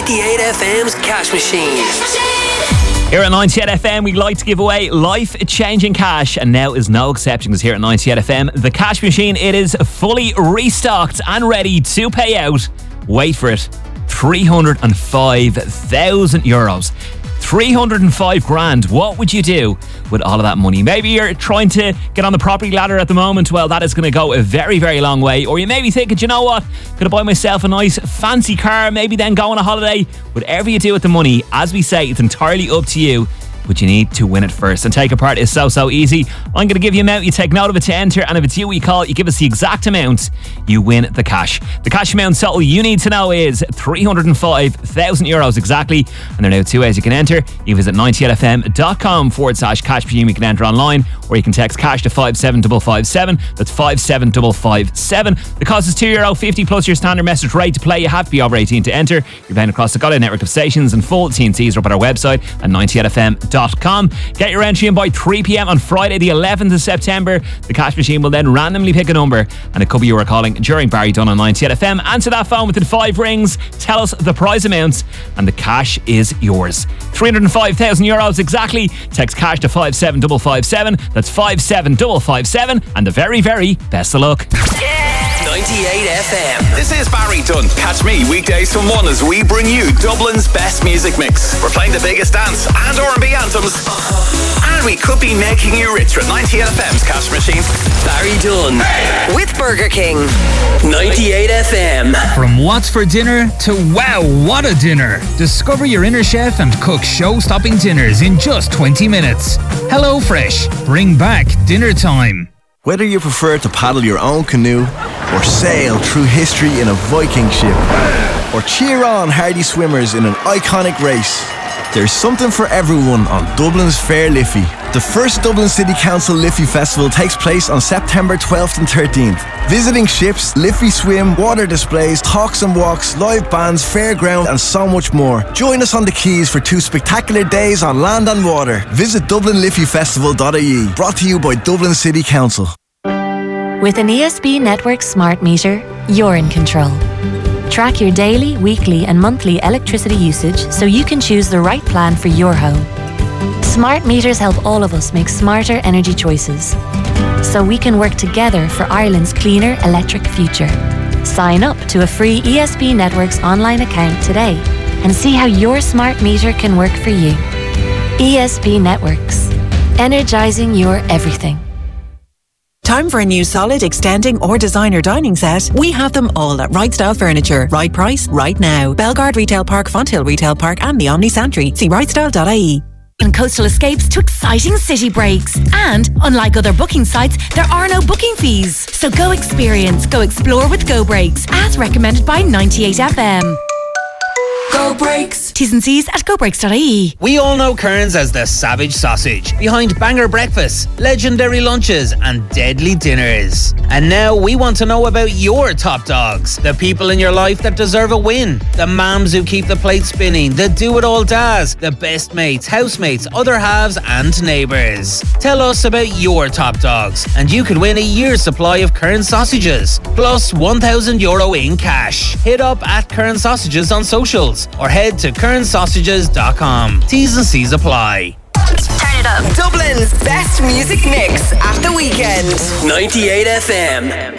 98 FM's Cash Machine. Here at 98 FM, we like to give away life-changing cash, and now is no exception, because here at 98 FM, the Cash Machine, it is fully restocked and ready to pay out. Wait for it, €305,000. 305 grand. What would you do with all of that money? Maybe you're trying to get on the property ladder at the moment. Well, that is going to go a very, very long way. Or you may be thinking, you know what? Could I buy myself a nice fancy car, maybe then go on a holiday? Whatever you do with the money, as we say, it's entirely up to you. But you need to win it first. And take a part is so easy. I'm going to give you an amount, you take note of it to enter, and if it's you call, you give us the exact amount, you win the cash. The cash amount total you need to know is €305,000 exactly. And there are now two ways you can enter. You visit 98fm.com/cash machine. You can enter online, or you can text cash to 57557. That's 57557. The cost is €2.50 plus your standard message rate to play. You have to be over 18 to enter. You're playing across the Goddard network of stations, and full T&Cs are up at our website at 98fm.com. Get your entry in by 3 p.m. on Friday the 11th of September. The Cash Machine will then randomly pick a number, and it could be you are calling during Barry Dunn on 98 FM. Answer that phone within 5 rings, tell us the prize amounts, and the cash is yours. €305,000 exactly. Text cash to 57557. That's 57557, and the very, very best of luck. 98 FM. This is Barry Dunn. Catch me weekdays from 1 as we bring you Dublin's best music mix. We're playing the biggest dance and R&B anthems. And we could be making you richer at 98 FM's Cash Machine. Barry Dunn. With Burger King. 98 FM. From what's for dinner to wow, what a dinner. Discover your inner chef and cook show-stopping dinners in just 20 minutes. HelloFresh. Bring back dinner time. Whether you prefer to paddle your own canoe, or sail through history in a Viking ship, or cheer on hardy swimmers in an iconic race, there's something for everyone on Dublin's Fair Liffey. The first Dublin City Council Liffey Festival takes place on September 12th and 13th. Visiting ships, Liffey swim, water displays, talks and walks, live bands, fairground and so much more. Join us on the quays for 2 spectacular days on land and water. Visit DublinLiffeyFestival.ie. Brought to you by Dublin City Council. With an ESB Network smart meter, you're in control. Track your daily, weekly and monthly electricity usage so you can choose the right plan for your home. Smart meters help all of us make smarter energy choices, so we can work together for Ireland's cleaner electric future. Sign up to a free ESB Networks online account today and see how your smart meter can work for you. ESB Networks. Energising your everything. Time for a new solid, extending or designer dining set? We have them all at Right Style Furniture. Right price, right now. Belgard Retail Park, Fonthill Retail Park and the Omni Santry. See rightstyle.ie. And coastal escapes to exciting city breaks. And, unlike other booking sites, there are no booking fees. So go experience, go explore with Go Breaks, as recommended by 98 FM. Go Breaks. T's and C's at gobreaks.ie. We all know Kearns as the savage sausage, behind banger breakfasts, legendary lunches and deadly dinners. And now we want to know about your top dogs, the people in your life that deserve a win, the mums who keep the plate spinning, the do-it-all dads, the best mates, housemates, other halves and neighbours. Tell us about your top dogs and you could win a year's supply of Kearns sausages, plus €1,000 in cash. Hit up at Kearns Sausages on socials or head to kearnssausages.com. T's and C's apply. Turn it up. Dublin's best music mix at the weekend. 98 FM.